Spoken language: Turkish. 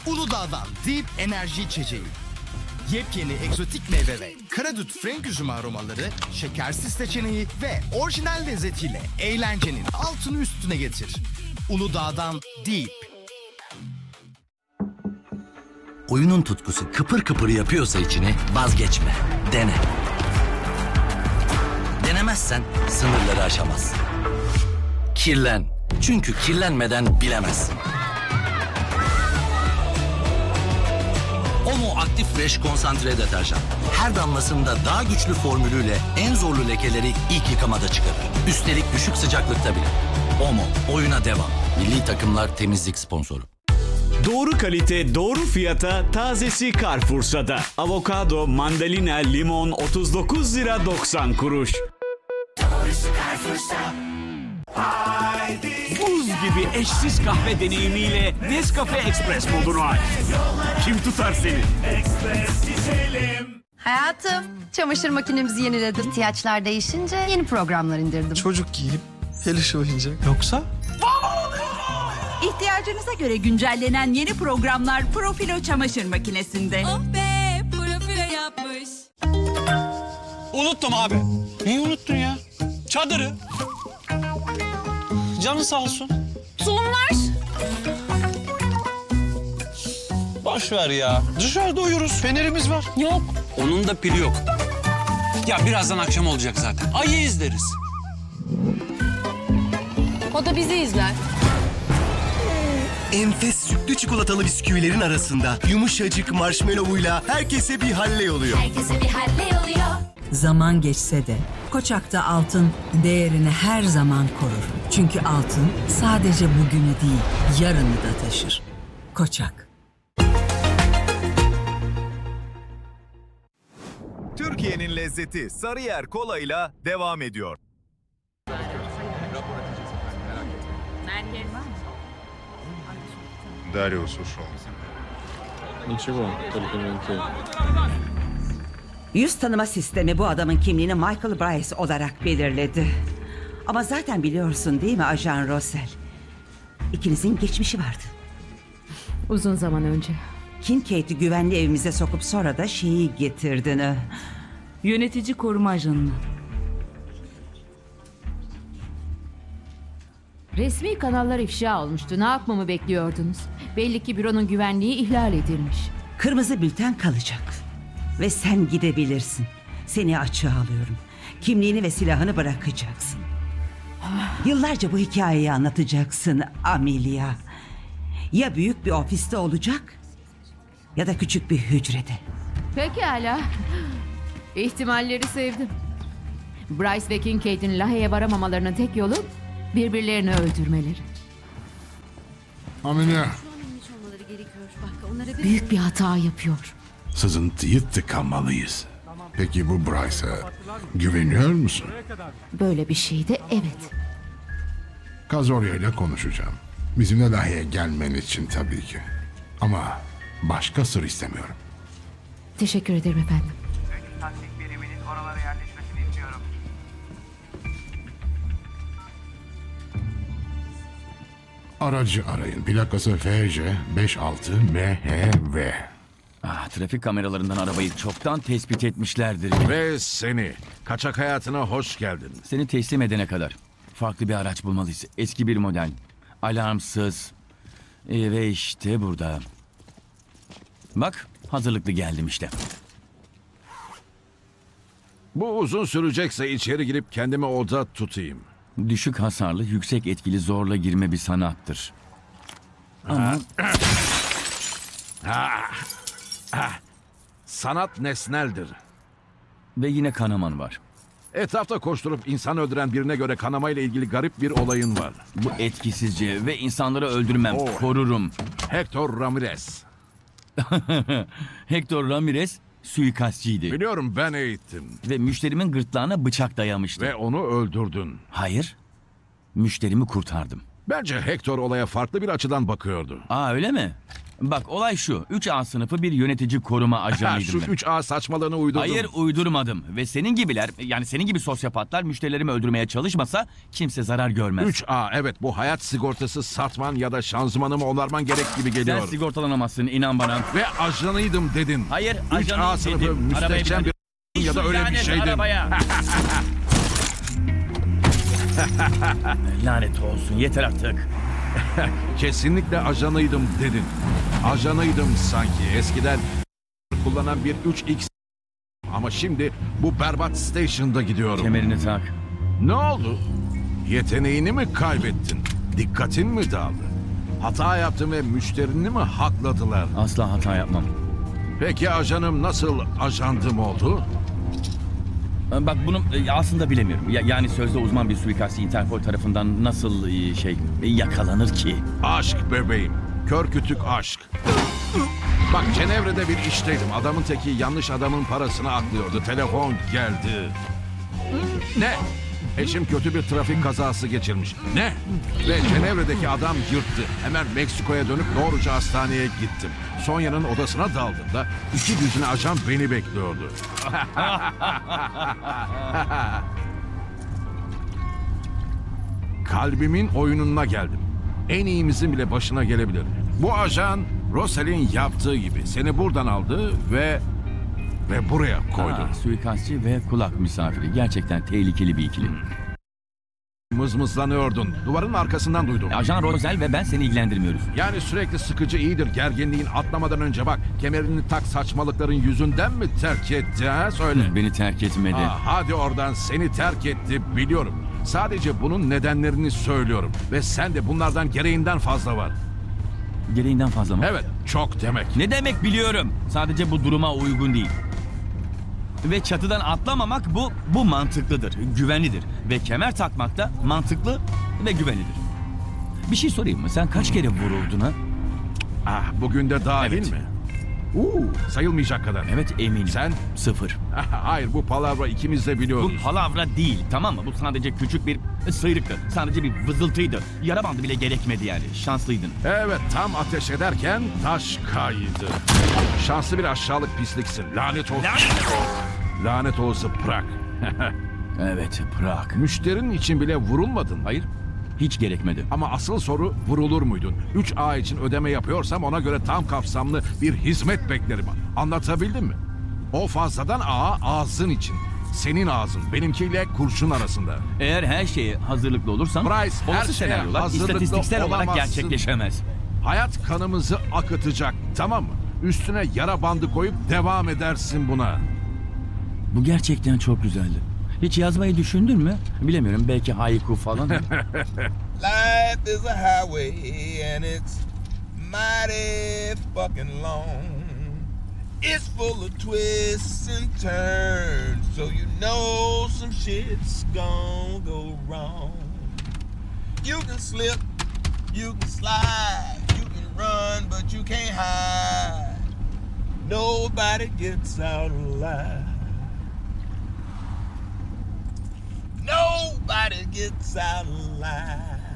Uludağ'dan Deep enerji içeceği. Yepyeni egzotik meyve ve karadut frenk üzümü aromaları, şekersiz seçeneği ve orijinal lezzetiyle eğlencenin altını üstüne getir. Uludağ'dan Deep. Oyunun tutkusu kıpır kıpır yapıyorsa içini vazgeçme. Dene. Denemezsen sınırları aşamazsın. Kirlen. Çünkü kirlenmeden bilemezsin. Omo Aktif Fresh konsantre deterjan. Her damlasında daha güçlü formülüyle en zorlu lekeleri ilk yıkamada çıkarır. Üstelik düşük sıcaklıkta bile. Omo, oyuna devam. Milli takımlar temizlik sponsoru. Doğru kalite, doğru fiyata tazesi Carrefour'da. Avokado, mandalina, limon 39 lira 90 kuruş. Buz gibi eşsiz kahve deneyimiyle Nescafe Express modunu aç. Kim tutar seni? Hayatım, çamaşır makinemizi yeniledim. İhtiyaçlar değişince yeni programlar indirdim. Çocuk giyip peluş oyuncak. Yoksa? İhtiyacınıza göre güncellenen yeni programlar Profilo çamaşır makinesinde. Oh be, Profilo yapmış. Unuttum abi. Neyi unuttun ya? Çadırı. Canın sağ olsun. Tulumlar. Boş ver ya. Dışarıda uyuruz. Fenerimiz var. Yok. Onun da pili yok. Ya birazdan akşam olacak zaten. Ayı izleriz. O da bizi izler. Enfes sütlü çikolatalı bisküvilerin arasında yumuşacık marshmallow'uyla herkese bir halle oluyor. Herkese bir halle oluyor. Zaman geçse de Koçak'ta altın değerini her zaman korur. Çünkü altın sadece bugünü değil, yarını da taşır. Koçak. Türkiye'nin lezzeti Sarıyer Kola'yla devam ediyor. Dario Suşo. Yüz tanıma sistemi bu adamın kimliğini Michael Bryce olarak belirledi. Ama zaten biliyorsun değil mi Ajan Rossel? İkinizin geçmişi vardı. Uzun zaman önce. Kincaid'i güvenli evimize sokup sonra da şeyi getirdin. Yönetici koruma ajanını. Resmi kanallar ifşa olmuştu. Ne yapmamı bekliyordunuz? Belli ki büronun güvenliği ihlal edilmiş. Kırmızı bülten kalacak. Ve sen gidebilirsin. Seni açığa alıyorum. Kimliğini ve silahını bırakacaksın. Yıllarca bu hikayeyi anlatacaksın Amelia. Ya büyük bir ofiste olacak ya da küçük bir hücrede. Pekala. İhtimalleri sevdim. Bryce ve Kincaid'in Lahey'e varamamalarının tek yolu birbirlerini öldürmeleri. Amelia. Büyük bir hata yapıyor. Sızıntıyı tıkamalıyız. Peki bu Bryce'a güveniyor musun? Böyle bir şeyde evet. Kazorya ile konuşacağım. Bizimle Lahey'e gelmen için tabii ki. Ama başka sır istemiyorum. Teşekkür ederim efendim. Taktik biriminin oralara yerleşmesini istiyorum. Aracı arayın. Plakası FC 56MHV. Trafik kameralarından arabayı çoktan tespit etmişlerdir. Ve seni. Kaçak hayatına hoş geldin. Seni teslim edene kadar farklı bir araç bulmalıyız. Eski bir model. Alarmsız. Ve işte burada. Bak, hazırlıklı geldim işte. Bu uzun sürecekse içeri girip kendimi orada tutayım. Düşük hasarlı, yüksek etkili zorla girme bir sanattır. Ama... Sanat nesneldir. Ve yine kanaman var. Etrafta koşturup insan öldüren birine göre kanamayla ilgili garip bir olayın var. Bu etkisizce ve insanları öldürmem, korurum. Hector Ramirez. Hector Ramirez suikastçıydı. Biliyorum, ben eğittim. Ve müşterimin gırtlağına bıçak dayamıştı. Ve onu öldürdün. Hayır. Müşterimi kurtardım. Bence Hector olaya farklı bir açıdan bakıyordu. Öyle mi? Bak olay şu. 3A sınıfı bir yönetici koruma ajanıydım Şu ben. 3A saçmalığını uydurdun. Hayır uydurmadım. Ve senin gibiler yani senin gibi sosyopatlar müşterilerimi öldürmeye çalışmasa kimse zarar görmez. 3A evet, bu hayat sigortası satman ya da şanzımanımı onarman gerek gibi geliyor. Sen sigortalanamazsın inan bana. Ve ajanıydım dedin. Hayır 3A ajanım sınıfı dedim. Arabaya müstehcen bin. bir ya da Şu öyle bir lanet şeydin. arabaya. Lanet olsun yeter artık. Kesinlikle ajanıydım dedin. Ajanıydım sanki. Eskiden kullanan bir 3X ama şimdi bu berbat station'da gidiyorum. Kemerini tak. Ne oldu? Yeteneğini mi kaybettin? Dikkatin mi dağıldı? Hata yaptın ve müşterini mi hakladılar? Asla hata yapmam. Peki ajanım nasıl ajandım oldu? Bak bunu aslında bilemiyorum. Yani sözde uzman bir suikastçı Interpol tarafından nasıl yakalanır ki? Aşk bebeğim. Kör kütük aşk. Bak Cenevre'de bir işteydim. Adamın teki yanlış adamın parasını aklıyordu. Telefon geldi. Ne? Eşim kötü bir trafik kazası geçirmiş. Ne? Ve Cenevre'deki adam yırttı. Hemen Meksiko'ya dönüp doğruca hastaneye gittim. Sonya'nın odasına daldığımda 2 düzine ajan beni bekliyordu. Kalbimin oyununa geldim. En iyimizin bile başına gelebilir. Bu ajan Rosel'in yaptığı gibi seni buradan aldı ve buraya koydu. Suikastçı ve kulak misafiri. Gerçekten tehlikeli bir ikili. Mızmızlanıyordun. Duvarın arkasından duydum. Ajan Rosel ve ben seni ilgilendirmiyoruz. Yani sürekli sıkıcı iyidir. Gerginliğin atlamadan önce bak. Kemerini tak saçmalıkların yüzünden mi terk etti ha? Söyle. Beni terk etmedi. Hadi oradan, seni terk etti biliyorum. Sadece bunun nedenlerini söylüyorum. Ve sen de bunlardan gereğinden fazla var. Gereğinden fazla mı? Evet, çok demek. Ne demek biliyorum. Sadece bu duruma uygun değil. Ve çatıdan atlamamak bu mantıklıdır, güvenlidir. Ve kemer takmak da mantıklı ve güvenlidir. Bir şey sorayım mı? Sen kaç kere vuruldun ha? Bugün de dahil mi? Sayılmayacak kadar. Evet eminim. Sen? 0. Hayır, bu palavra ikimiz de biliyoruz. Bu palavra değil, tamam mı? Bu sadece küçük bir sıyrıktı. Sadece bir vızıltıydı. Yara bandı bile gerekmedi yani. Şanslıydın. Evet, tam ateş ederken taş kaydı. Şanslı bir aşağılık pisliksin. Lanet olsun. Lanet olsun Prag. Evet, Prag. Müşterinin için bile vurulmadın. Hayır, hiç gerekmedi. Ama asıl soru, vurulur muydun? 3A için ödeme yapıyorsam ona göre tam kapsamlı bir hizmet beklerim. Anlatabildim mi? O fazladan A ağzın için. Senin ağzın benimkiyle kurşun arasında. Eğer her şeye hazırlıklı olursan Price, her olası şeye senaryolar hazırlıklı istatistiksel olarak olamazsın. gerçekleşemez. Hayat kanımızı akıtacak, tamam mı? Üstüne yara bandı koyup devam edersin buna. Bu gerçekten çok güzeldi. Hiç yazmayı düşündün mü? Bilemiyorum, belki haiku falan. Life is a highway and it's mighty fucking long. It's full of twists and turns, so you know some shit's gonna go wrong. You can slip, you can slide, you can run, but you can't hide. Nobody gets out alive. Nobody gets out alive.